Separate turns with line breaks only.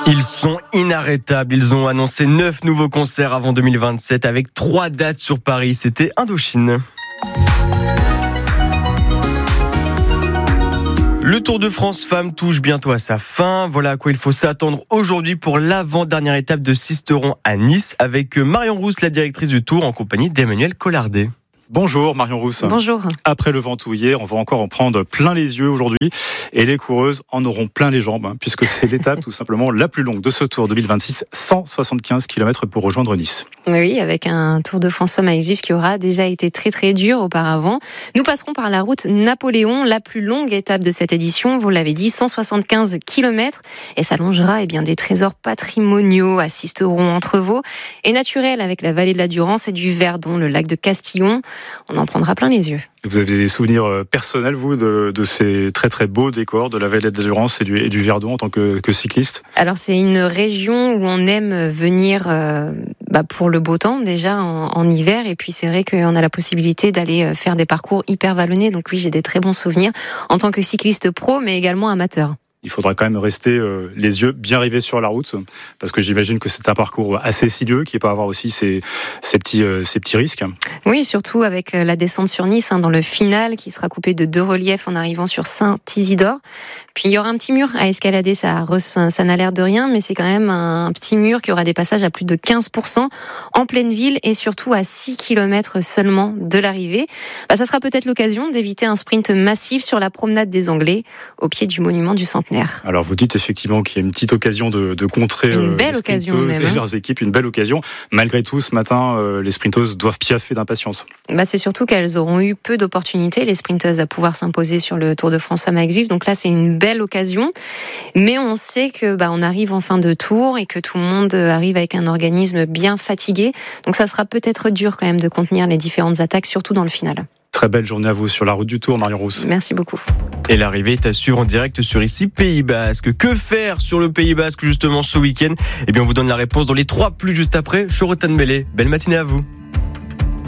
Ils sont inarrêtables. Ils ont annoncé 9 nouveaux concerts avant 2027 avec 3 dates sur Paris. C'était Indochine. Le Tour de France Femmes touche bientôt à sa fin. Voilà à quoi il faut s'attendre aujourd'hui pour l'avant-dernière étape de Sisteron à Nice avec Marion Rousse, la directrice du Tour, en compagnie d'Emmanuel Collardet.
Bonjour Marion Rousse.
Bonjour.
Après le Ventoux hier, on va encore en prendre plein les yeux aujourd'hui et les coureuses en auront plein les jambes puisque c'est l'étape tout simplement la plus longue de ce Tour 2026, 175 km pour rejoindre Nice.
Oui, avec un Tour de France Femmes avec Gif qui aura déjà été très très dur auparavant. Nous passerons par la route Napoléon, la plus longue étape de cette édition, vous l'avez dit, 175 km et s'allongera des trésors patrimoniaux à Sisteron-Entrevaux et naturels avec la vallée de la Durance et du Verdon, le lac de Castillon. On en prendra plein les yeux.
Vous avez des souvenirs personnels, vous, de ces très très beaux décors de la vallée de la Durance et du Verdon en tant que cycliste?
Alors c'est une région où on aime venir pour le beau temps déjà en hiver, et puis c'est vrai qu'on a la possibilité d'aller faire des parcours hyper vallonnés, donc oui, j'ai des très bons souvenirs en tant que cycliste pro mais également amateur.
Il faudra quand même rester les yeux bien rivés sur la route, parce que j'imagine que c'est un parcours assez sinueux qui peut avoir aussi ses petits risques.
Oui, surtout avec la descente sur Nice, dans le final, qui sera coupé de 2 reliefs en arrivant sur Saint-Isidore. Puis il y aura un petit mur à escalader, ça n'a l'air de rien, mais c'est quand même un petit mur qui aura des passages à plus de 15% en pleine ville et surtout à 6 km seulement de l'arrivée. Ça sera peut-être l'occasion d'éviter un sprint massif sur la promenade des Anglais, au pied du monument du Centenaire.
Alors vous dites effectivement qu'il y a une petite occasion de contrer les sprinteuses et leurs équipes, une belle occasion. Malgré tout, ce matin, les sprinteuses doivent piaffer d'impatience.
C'est surtout qu'elles auront eu peu d'opportunités, les sprinteuses, à pouvoir s'imposer sur le Tour de France Femmes avec Gif. Donc là, c'est une belle occasion. Mais on sait que on arrive en fin de tour et que tout le monde arrive avec un organisme bien fatigué. Donc ça sera peut-être dur quand même de contenir les différentes attaques, surtout dans le final.
Très belle journée à vous sur la route du Tour, Marion Rousse.
Merci beaucoup.
Et l'arrivée est à suivre en direct sur ici Pays Basque. Que faire sur le Pays Basque justement ce week-end ? On vous donne la réponse dans les 3 plus juste après. Chorotan Bélé, belle matinée à vous.